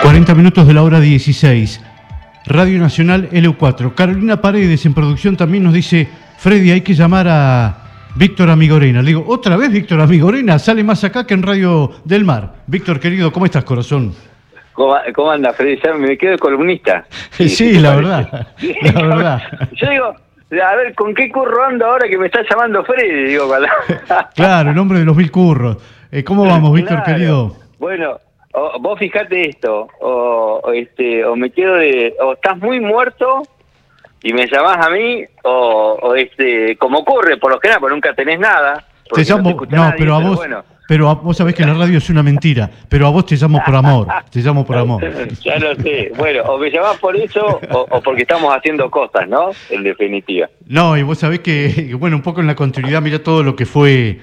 40 minutos de la hora 16. Radio Nacional LU4. Carolina Paredes en producción también nos dice: Freddy, hay que llamar a Víctor Amigorena. Le digo, ¿otra vez Víctor Amigorena? Sale más acá que en Radio del Mar. Víctor, querido, ¿cómo estás, corazón? ¿Cómo anda, Freddy? Ya me quedo de columnista. Sí, la verdad. La verdad. Yo digo, a ver, ¿con qué curro ando ahora que me está llamando Freddy? Digo, claro, el hombre de los 1000 curros. ¿Cómo vamos, Víctor, claro, querido? Bueno, vos fijate esto, o me quedo o estás muy muerto y me llamás a mí, como ocurre, por lo general, porque nunca tenés nada. Te llamo, pero a vos... Bueno. Pero vos sabés que la radio es una mentira, pero a vos te llamo por amor, te llamo por amor. Ya lo sé, bueno, o me llamás por eso o porque estamos haciendo cosas, ¿no? En definitiva. No, y vos sabés que, bueno, un poco en la continuidad, mirá todo lo que fue,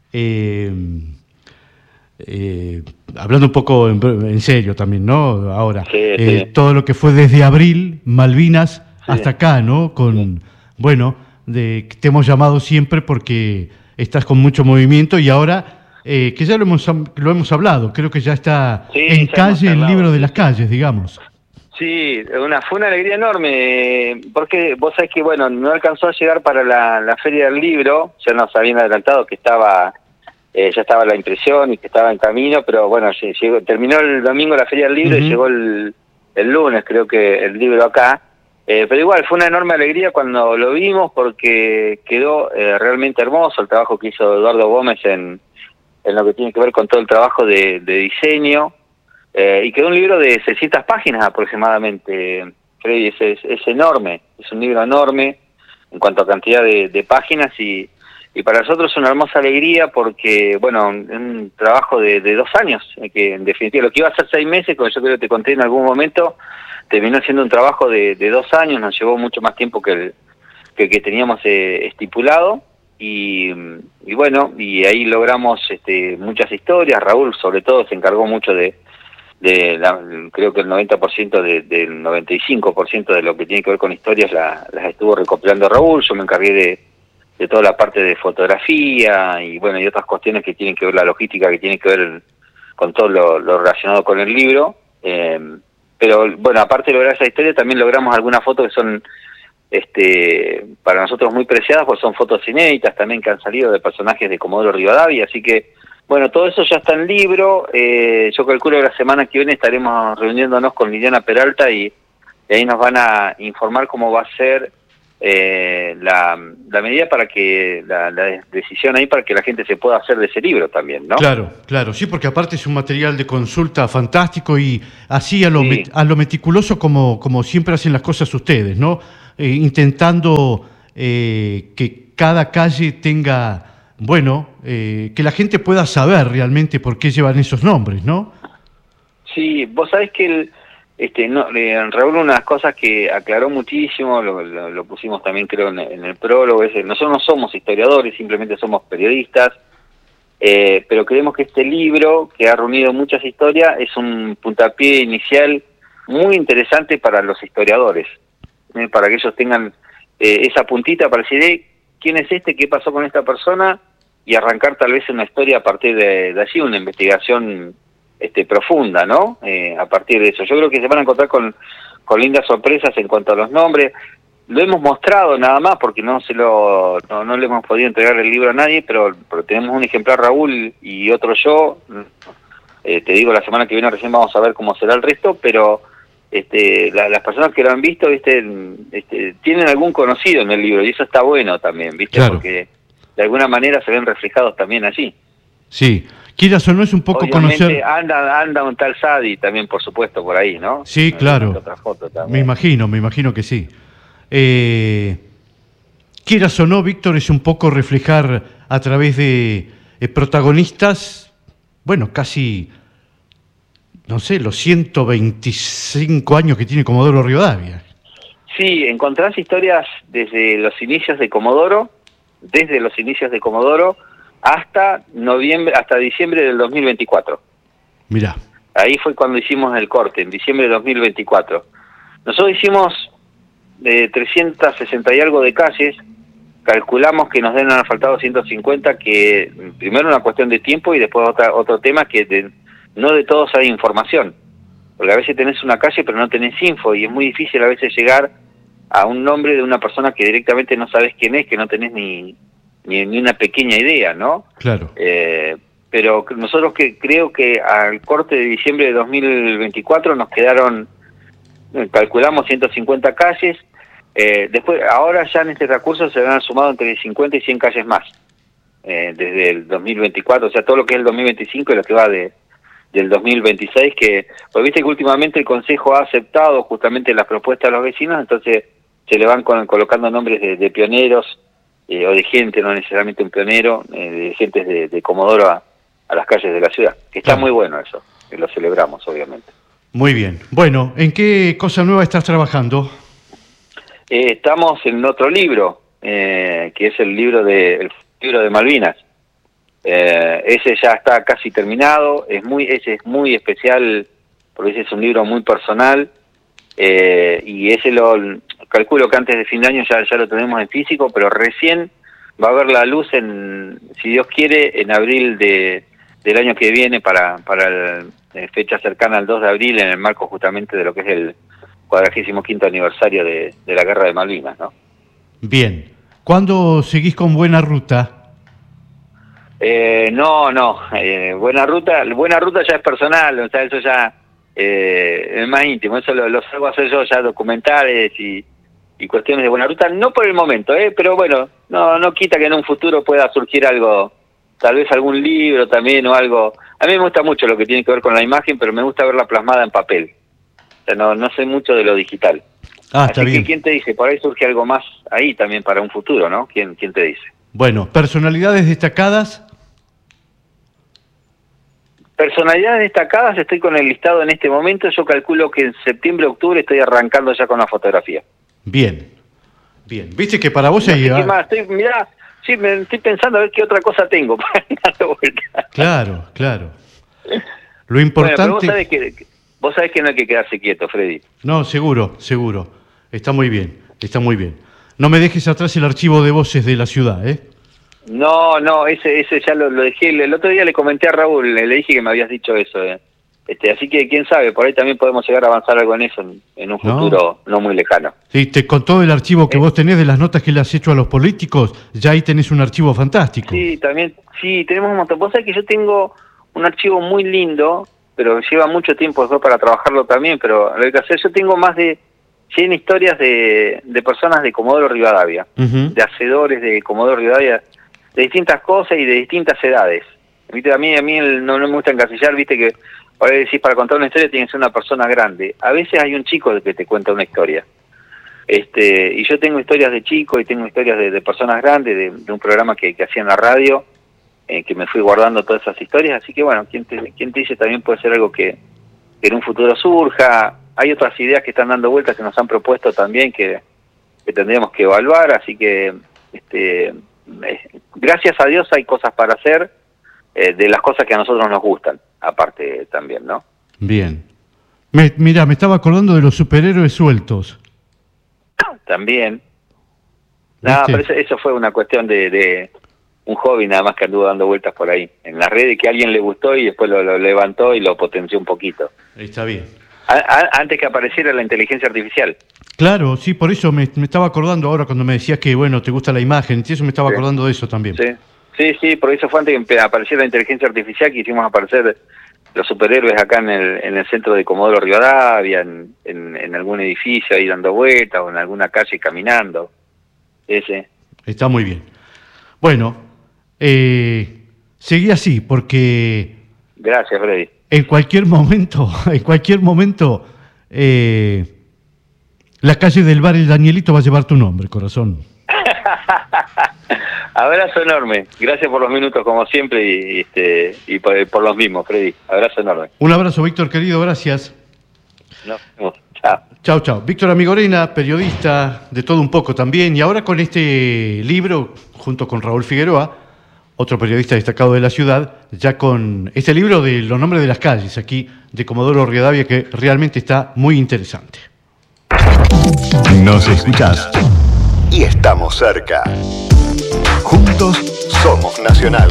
hablando un poco en serio también, ¿no? Ahora, sí. Todo lo que fue desde abril, Malvinas, sí, hasta acá, ¿no? Con, bueno, te hemos llamado siempre porque estás con mucho movimiento y ahora... que ya lo hemos hablado, creo que ya está en calle el libro de las calles, digamos. Sí, fue una alegría enorme, porque vos sabés que, bueno, no alcanzó a llegar para la Feria del Libro, ya nos habían adelantado que ya estaba la impresión y que estaba en camino, pero bueno, terminó el domingo la Feria del Libro y llegó el lunes, creo que el libro acá. Pero igual fue una enorme alegría cuando lo vimos porque quedó realmente hermoso el trabajo que hizo Eduardo Gómez en lo que tiene que ver con todo el trabajo de diseño, y quedó un libro de 600 páginas aproximadamente, Freddy, es enorme, es un libro enorme en cuanto a cantidad de páginas, y para nosotros es una hermosa alegría porque, bueno, un trabajo de 2 años, que en definitiva lo que iba a ser 6 meses, como yo creo que te conté en algún momento, terminó siendo un trabajo de 2 años, nos llevó mucho más tiempo que el que teníamos estipulado. Y bueno, y ahí logramos muchas historias. Raúl sobre todo se encargó mucho creo que el 90% del 95% de lo que tiene que ver con historias las estuvo recopilando Raúl. Yo me encargué de toda la parte de fotografía y bueno, y otras cuestiones que tienen que ver, la logística que tiene que ver con todo lo relacionado con el libro, pero bueno, aparte de lograr esa historia, también logramos algunas fotos que son para nosotros muy preciadas, pues son fotos inéditas también que han salido de personajes de Comodoro Rivadavia, así que bueno, todo eso ya está en libro. Yo calculo que la semana que viene estaremos reuniéndonos con Liliana Peralta y ahí nos van a informar cómo va a ser la medida para que la decisión ahí para que la gente se pueda hacer de ese libro también, ¿no? Claro, sí, porque aparte es un material de consulta fantástico y así a lo meticuloso como siempre hacen las cosas ustedes, ¿no? Intentando que cada calle tenga, bueno, que la gente pueda saber realmente por qué llevan esos nombres, ¿no? Sí, vos sabés que Raúl, unas cosas que aclaró muchísimo, lo pusimos también creo en el prólogo, nosotros no somos historiadores, simplemente somos periodistas, pero creemos que este libro, que ha reunido muchas historias, es un puntapié inicial muy interesante para los historiadores, para que ellos tengan esa puntita para decir, ¿quién es qué pasó con esta persona? Y arrancar tal vez una historia a partir de allí, una investigación profunda, ¿no? A partir de eso. Yo creo que se van a encontrar con lindas sorpresas en cuanto a los nombres. Lo hemos mostrado nada más porque no le hemos podido entregar el libro a nadie, pero tenemos un ejemplar Raúl y otro yo. Te digo, la semana que viene recién vamos a ver cómo será el resto, pero las personas que lo han visto, tienen algún conocido en el libro y eso está bueno también, ¿viste? Claro. Porque de alguna manera se ven reflejados también allí. Sí. Quieras o no, es un poco obviamente conocer... anda un tal Sadi también, por supuesto, por ahí, ¿no? Sí, claro. Otra foto me imagino que sí. Quieras o no, Víctor, es un poco reflejar a través de protagonistas, bueno, casi, no sé, los 125 años que tiene Comodoro Rivadavia. Sí, encontrás historias desde los inicios de Comodoro, hasta diciembre del 2024. Mirá. Ahí fue cuando hicimos el corte, en diciembre de 2024. Nosotros hicimos 360 y algo de calles, calculamos que nos han faltado 150, que primero una cuestión de tiempo y después otro tema que no de todos hay información. porque a veces tenés una calle pero no tenés info, y es muy difícil a veces llegar a un nombre de una persona que directamente no sabés quién es, que no tenés ni una pequeña idea, ¿no? Claro. Pero nosotros creo que al corte de diciembre de 2024 nos quedaron, calculamos 150 calles. Después, ahora ya en este recurso se han sumado entre 50 y 100 calles más, desde el 2024, o sea, todo lo que es el 2025 y lo que va del 2026, pues viste que últimamente el Consejo ha aceptado justamente las propuestas de los vecinos, entonces se le van colocando nombres de pioneros, o de gente, no necesariamente un pionero, de gentes de Comodoro a las calles de la ciudad, que está muy bueno eso, que lo celebramos obviamente. Muy bien. Bueno, ¿en qué cosa nueva estás trabajando? Estamos en otro libro, que es el libro de Malvinas. Ese ya está casi terminado, ese es muy especial, porque ese es un libro muy personal, y ese calculo que antes de fin de año ya lo tenemos en físico, pero recién va a ver la luz, si Dios quiere, en abril del año que viene, para fecha cercana al 2 de abril, en el marco justamente de lo que es el 45º aniversario de la Guerra de Malvinas, ¿no? Bien. ¿Cuándo seguís con Buena Ruta? Buena Ruta ya es personal, o sea, eso ya es más íntimo, eso lo salgo a hacer yo, ya documentales y cuestiones de Buena Ruta, no por el momento, pero bueno, no quita que en un futuro pueda surgir algo, tal vez algún libro también o algo. A mí me gusta mucho lo que tiene que ver con la imagen, pero me gusta verla plasmada en papel. O sea, no sé mucho de lo digital. Está bien. ¿Quién te dice? Por ahí surge algo más ahí también para un futuro, ¿no? ¿Quién te dice? Bueno, personalidades destacadas. Personalidades destacadas, estoy con el listado en este momento. Yo calculo que en septiembre, octubre estoy arrancando ya con la fotografía. Bien. Viste que para vos hay... me estoy pensando a ver qué otra cosa tengo para dar vuelta. Claro. Lo importante... Bueno, pero vos sabés que no hay que quedarse quieto, Freddy. No, seguro. Está muy bien. No me dejes atrás el archivo de voces de la ciudad, ¿eh? No, ese ya lo dejé. El otro día le comenté a Raúl, le dije que me habías dicho eso. Así que quién sabe, por ahí también podemos llegar a avanzar algo en eso en un futuro no muy lejano. Sí, con todo el archivo que vos tenés de las notas que le has hecho a los políticos, ya ahí tenés un archivo fantástico. Sí, también, tenemos un montón. Vos sabés que yo tengo un archivo muy lindo, pero lleva mucho tiempo después para trabajarlo también, pero lo que hacer, yo tengo más de 100 historias de personas de Comodoro Rivadavia, de hacedores de Comodoro Rivadavia, de distintas cosas y de distintas edades. ¿Viste? A mí no me gusta encasillar, viste que ahora decís, para contar una historia tiene que ser una persona grande. A veces hay un chico que te cuenta una historia. Y yo tengo historias de chicos y tengo historias de personas grandes, de un programa que hacía en la radio, que me fui guardando todas esas historias. Así que bueno, ¿quién te dice? También puede ser algo que en un futuro surja. Hay otras ideas que están dando vueltas que nos han propuesto también que tendríamos que evaluar. Así que gracias a Dios hay cosas para hacer, de las cosas que a nosotros nos gustan, aparte también, ¿no? Bien. Mira, me estaba acordando de los superhéroes sueltos. También. No, pero eso fue una cuestión de un hobby nada más que anduvo dando vueltas por ahí, en las redes, que a alguien le gustó y después lo levantó y lo potenció un poquito. Está bien. Antes que apareciera la inteligencia artificial. Claro, sí, por eso me estaba acordando ahora cuando me decías que, bueno, te gusta la imagen, y eso me estaba acordando de eso también. Sí, por eso fue antes que apareciera la inteligencia artificial que hicimos aparecer los superhéroes acá en el centro de Comodoro Rivadavia, en algún edificio ahí dando vueltas o en alguna calle caminando. Está muy bien. Bueno, seguí así porque... Gracias, Freddy. En cualquier momento, la calle del bar El Danielito va a llevar tu nombre, corazón. Abrazo enorme. Gracias por los minutos, como siempre, y por los mismos, Freddy. Abrazo enorme. Un abrazo, Víctor, querido. Gracias. Nos vemos. Chao. Chao. Víctor Amigorena, periodista de todo un poco también. Y ahora con este libro, junto con Raúl Figueroa, otro periodista destacado de la ciudad, ya con este libro de los nombres de las calles aquí de Comodoro Rivadavia, que realmente está muy interesante. Nos escuchás y estamos cerca. Juntos somos Nacional.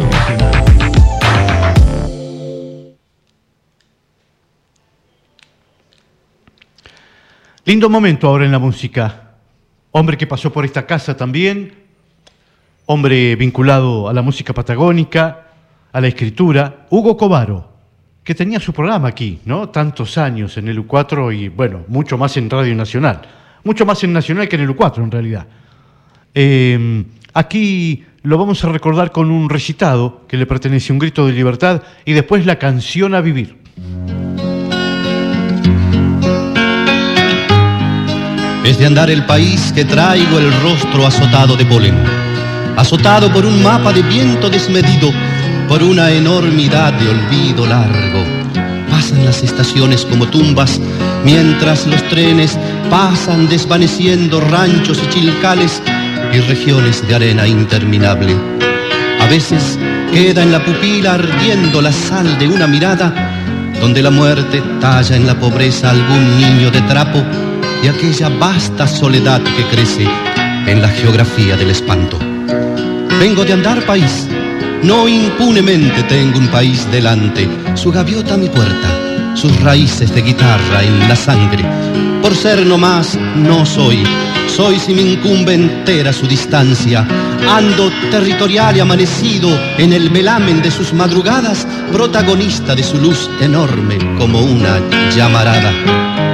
Lindo momento ahora en la música. Hombre que pasó por esta casa también, hombre vinculado a la música patagónica, a la escritura, Hugo Covaro, que tenía su programa aquí, ¿no? Tantos años en el U4 y, bueno, mucho más en Radio Nacional. Mucho más en Nacional que en el U4, en realidad. Aquí lo vamos a recordar con un recitado que le pertenece a Un Grito de Libertad y después la canción A Vivir. Es de andar el país que traigo el rostro azotado de polen, azotado por un mapa de viento desmedido, por una enormidad de olvido largo. Pasan las estaciones como tumbas, mientras los trenes pasan desvaneciendo ranchos y chilcales y regiones de arena interminable. A veces queda en la pupila ardiendo la sal de una mirada, donde la muerte talla en la pobreza algún niño de trapo y aquella vasta soledad que crece en la geografía del espanto. Vengo de andar país, no impunemente tengo un país delante, su gaviota a mi puerta, sus raíces de guitarra en la sangre. Por ser nomás no soy, soy si me incumbe entera su distancia. Ando territorial y amanecido en el velamen de sus madrugadas, protagonista de su luz enorme como una llamarada.